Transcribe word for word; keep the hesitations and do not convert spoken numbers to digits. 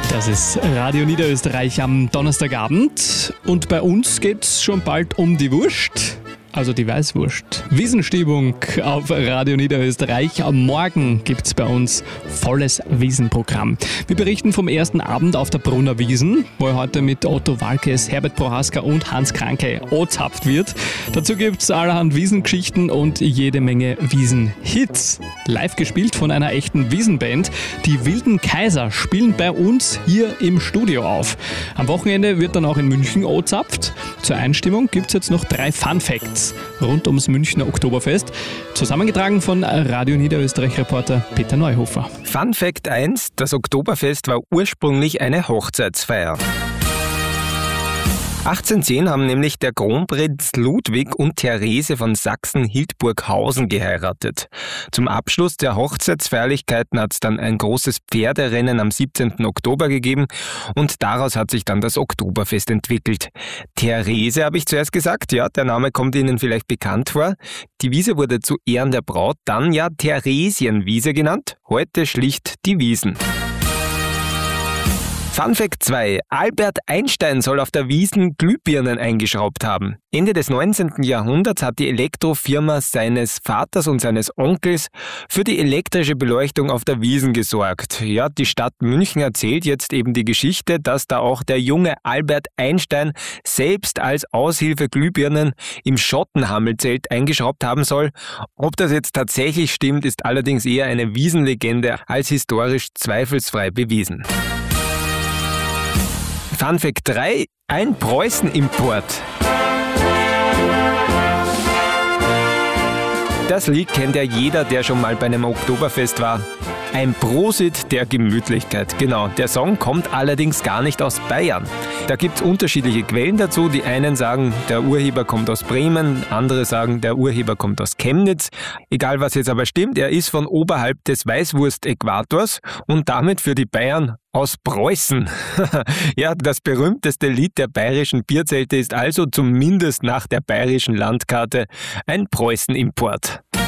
Das ist Radio Niederösterreich am Donnerstagabend und bei uns geht's schon bald um die Wurst. Also die Weißwurst. Wiesenstimmung auf Radio Niederösterreich. Am Morgen gibt's bei uns volles Wiesenprogramm. Wir berichten vom ersten Abend auf der Brunner Wiesn, wo heute mit Otto Walkes, Herbert Prohaska und Hans Kranke ozapft wird. Dazu gibt's allerhand Wiesengeschichten und jede Menge Wiesenhits. Live gespielt von einer echten Wiesenband. Die Wilden Kaiser spielen bei uns hier im Studio auf. Am Wochenende wird dann auch in München ozapft. Zur Einstimmung gibt's jetzt noch drei Fun Facts rund ums Münchner Oktoberfest. Zusammengetragen von Radio Niederösterreich-Reporter Peter Neuhofer. Fun Fact eins: Das Oktoberfest war ursprünglich eine Hochzeitsfeier. achtzehnhundertzehn haben nämlich der Kronprinz Ludwig und Therese von Sachsen-Hildburghausen geheiratet. Zum Abschluss der Hochzeitsfeierlichkeiten hat es dann ein großes Pferderennen am siebzehnten Oktober gegeben und daraus hat sich dann das Oktoberfest entwickelt. Therese habe ich zuerst gesagt, ja, der Name kommt Ihnen vielleicht bekannt vor. Die Wiese wurde zu Ehren der Braut dann ja Theresienwiese genannt, heute schlicht die Wiesn. Fun Fact zwei: Albert Einstein soll auf der Wiesn Glühbirnen eingeschraubt haben. Ende des neunzehnten Jahrhunderts hat die Elektrofirma seines Vaters und seines Onkels für die elektrische Beleuchtung auf der Wiesn gesorgt. Ja, die Stadt München erzählt jetzt eben die Geschichte, dass da auch der junge Albert Einstein selbst als Aushilfe Glühbirnen im Schottenhammelzelt eingeschraubt haben soll. Ob das jetzt tatsächlich stimmt, ist allerdings eher eine Wiesenlegende als historisch zweifelsfrei bewiesen. Fun Fact drei: Ein Preußen-Import. Das Lied kennt ja jeder, der schon mal bei einem Oktoberfest war. Ein Prosit der Gemütlichkeit. Genau, der Song kommt allerdings gar nicht aus Bayern. Da gibt's unterschiedliche Quellen dazu. Die einen sagen, der Urheber kommt aus Bremen, andere sagen, der Urheber kommt aus Chemnitz. Egal was jetzt aber stimmt, er ist von oberhalb des Weißwurst-Äquators und damit für die Bayern aus Preußen. Ja, das berühmteste Lied der bayerischen Bierzelte ist also zumindest nach der bayerischen Landkarte ein Preußen-Import.